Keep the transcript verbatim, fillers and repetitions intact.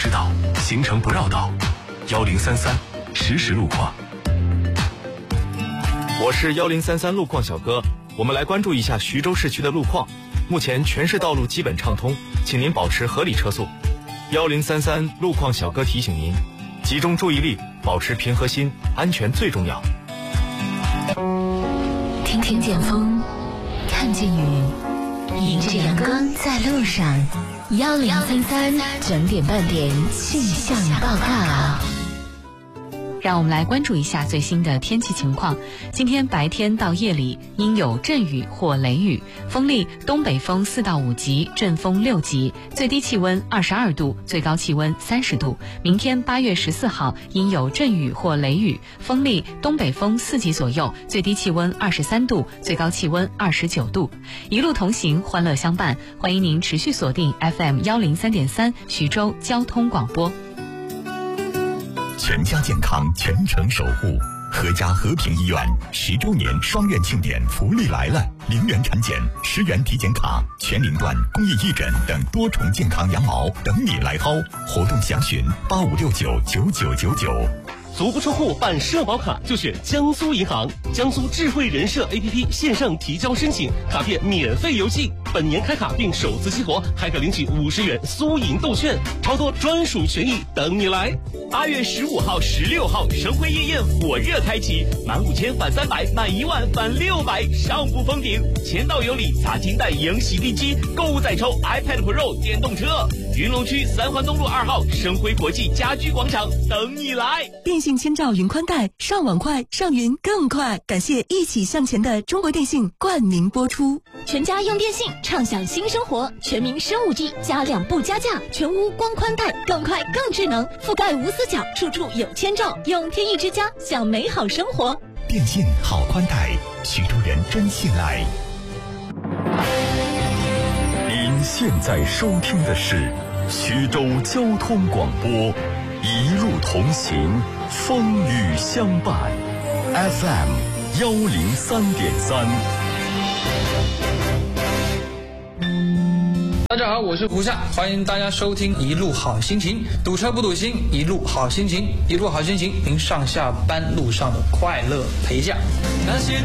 知道，行程不绕道。幺零三三实时路况。 我是幺零三三路况小哥，我们来关注一下徐州市区的路况。目前全市道路基本畅通，请您保持合理车速。幺零三三路况小哥提醒您，集中注意力，保持平和心，安全最重要。 听听见风，看见雨，迎着阳光在路上。幺零三三整点半点气象报告。 让我们来关注一下最新的天气情况。今天白天到夜里应有阵雨或雷雨，风力东北风四到五级，阵风六级，最低气温二十二度，最高气温三十度。明天八月十四号应有阵雨或雷雨，风力东北风四级左右，最低气温二十三度，最高气温二十九度。一路同行，欢乐相伴，欢迎您持续锁定 F M 幺零三点三徐州交通广播。 全家健康，全程守护。和家和平医院十周年双院庆典福利来了，零元产检、十元体检卡、全龄段公益义诊等多重健康羊毛等你来薅。活动详询八五六九九九九九。 足不出户办社保卡就选江苏银行，江苏智慧人社 A P P 线上提交申请，卡片免费邮寄，本年开卡并首次激活，还可领取五十元苏银豆券，超多专属权益等你来。 八月十五号、十六号，神辉夜宴火热开启，满五千返三百，满一万返六百，上不封顶，签到有礼，砸金蛋赢洗地机，购物再抽 iPad Pro 电动车。云龙区三环东路二号神辉国际家居广场等你来。 电信千兆云宽带，上网快，上云更快。感谢一起向前的中国电信冠名播出。 全家用电信，畅享新生活。全民升 五 G， 加两不加价，全屋光宽带，更快更智能，覆盖无死角，处处有千兆。用天翼之家，享美好生活。 电信好宽带，徐州人真信赖。 您现在收听的是徐州交通广播，一路同行，风雨相伴 ，F M 幺零三点三。 大家好，我是胡夏，欢迎大家收听一路好心情，堵车不堵心，一路好心情，一路好心情，您上下班路上的快乐陪驾。感谢